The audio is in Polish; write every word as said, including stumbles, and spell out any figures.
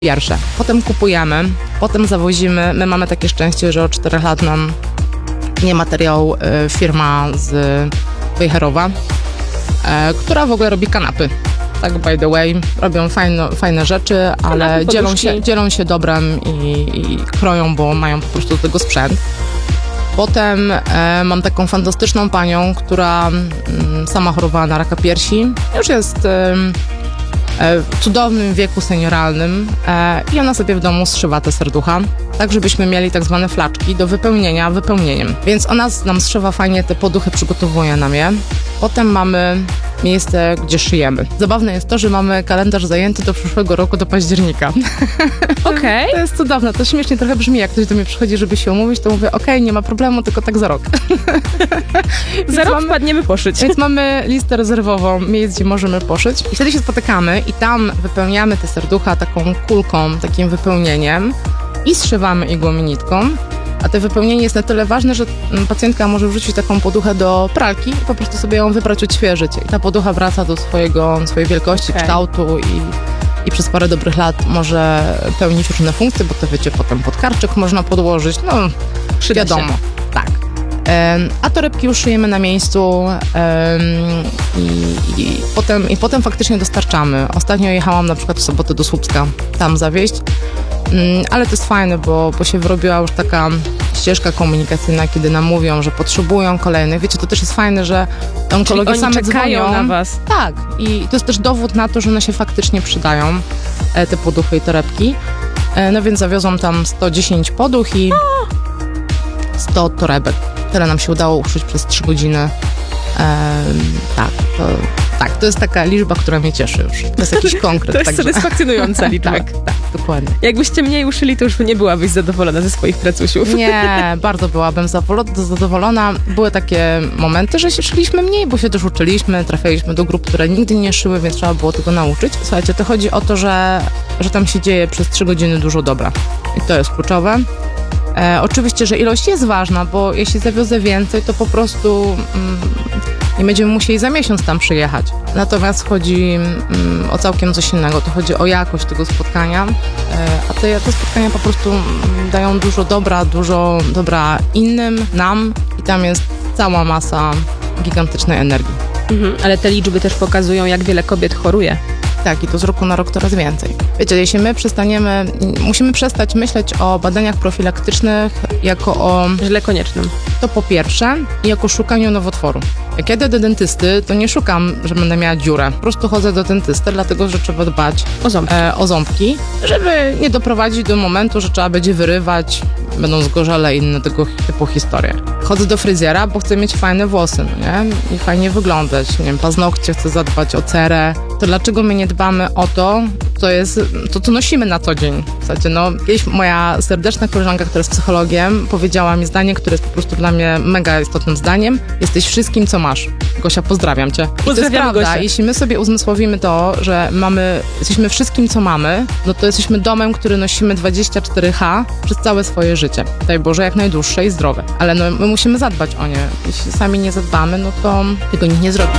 Pierwsze. Potem kupujemy, potem zawozimy. My mamy takie szczęście, że od czterech lat nam nie materiał y, firma z Wejherowa, y, która w ogóle robi kanapy. Tak, by the way, robią fajno, fajne rzeczy, ale dzielą się, dzielą się dobrem i, i kroją, bo mają po prostu do tego sprzęt. Potem e, mam taką fantastyczną panią, która m, sama chorowała na raka piersi. Już jest e, e, w cudownym wieku senioralnym e, i ona sobie w domu zszywa te serducha, tak żebyśmy mieli tak zwane flaczki do wypełnienia wypełnieniem. Więc ona nam zszywa fajnie te poduchy, przygotowuje nam je. Potem mamy miejsce, gdzie szyjemy. Zabawne jest to, że mamy kalendarz zajęty do przyszłego roku, do października. Okej. Okay. To jest cudowne, to śmiesznie trochę brzmi, jak ktoś do mnie przychodzi, żeby się umówić, to mówię, okej, okay, nie ma problemu, tylko tak za rok. Za rok mamy, wpadniemy poszyć. Więc mamy listę rezerwową miejsc, gdzie możemy poszyć i wtedy się spotykamy i tam wypełniamy te serducha taką kulką, takim wypełnieniem i zszywamy igłą i nitką. A to wypełnienie jest na tyle ważne, że pacjentka może wrzucić taką poduchę do pralki i po prostu sobie ją wyprać, odświeżyć. I ta poducha wraca do swojego, swojej wielkości, okay. kształtu i, i przez parę dobrych lat może pełnić różne funkcje, bo to wiecie, potem podkarczyk można podłożyć, no Przyda wiadomo. Się. Tak. Um, a torebki już szyjemy na miejscu um, i, i, potem, i potem faktycznie dostarczamy. Ostatnio jechałam na przykład w sobotę do Słupska, tam zawieźć. Ale to jest fajne, bo, bo się wyrobiła już taka ścieżka komunikacyjna, kiedy nam mówią, że potrzebują kolejnych. Wiecie, to też jest fajne, że onkologi same czekają dzwonią na was. Tak. I to jest też dowód na to, że one się faktycznie przydają, te poduchy i torebki. No więc zawiozłam tam sto dziesięć poduch i sto torebek. Tyle nam się udało uszyć przez trzy godziny. Ehm, tak, to... Tak, to jest taka liczba, która mnie cieszy już. To jest jakiś konkret. To jest także. satysfakcjonująca liczba. Tak, tak, dokładnie. Jakbyście mniej uszyli, to już nie byłabyś zadowolona ze swoich pracusiów. Nie, bardzo byłabym zadowolona. Były takie momenty, że się szyliśmy mniej, bo się też uczyliśmy, trafialiśmy do grup, które nigdy nie szyły, więc trzeba było tego nauczyć. Słuchajcie, to chodzi o to, że, że tam się dzieje przez trzy godziny dużo dobra. I to jest kluczowe. E, oczywiście, że ilość jest ważna, bo jeśli zawiozę więcej, to po prostu mm, nie będziemy musieli za miesiąc tam przyjechać. Natomiast chodzi mm, o całkiem coś innego. To chodzi o jakość tego spotkania, e, a te, te spotkania po prostu dają dużo dobra, dużo dobra innym, nam i tam jest cała masa gigantycznej energii. Mhm, ale te liczby też pokazują, jak wiele kobiet choruje. Tak, i to z roku na rok coraz więcej. Wiecie, jeśli my przestaniemy, musimy przestać myśleć o badaniach profilaktycznych jako o... źle koniecznym. To po pierwsze i jako szukaniu nowotworu. Jak jadę do dentysty, to nie szukam, że będę miała dziurę. Po prostu chodzę do dentysty, dlatego że trzeba dbać o ząbki, e, o ząbki żeby nie doprowadzić do momentu, że trzeba będzie wyrywać, będą zgorzałe i inne tego typu historie. Chodzę do fryzjera, bo chcę mieć fajne włosy, no nie? I fajnie wyglądać. Nie wiem, paznokcie, chcę zadbać o cerę. To dlaczego my nie dbamy o to, to jest to, co nosimy na co dzień? W zasadzie, no, kiedyś moja serdeczna koleżanka, która jest psychologiem, powiedziała mi zdanie, które jest po prostu dla mnie mega istotnym zdaniem. Jesteś wszystkim, co masz. Gosia, pozdrawiam cię. I to jest prawda. Gosia. Jeśli my sobie uzmysłowimy to, że mamy, jesteśmy wszystkim, co mamy, no to jesteśmy domem, który nosimy dwadzieścia cztery H przez całe swoje życie. Daj Boże, jak najdłuższe i zdrowe. Ale no, my musimy zadbać o nie. Jeśli sami nie zadbamy, no to tego nikt nie zrobi.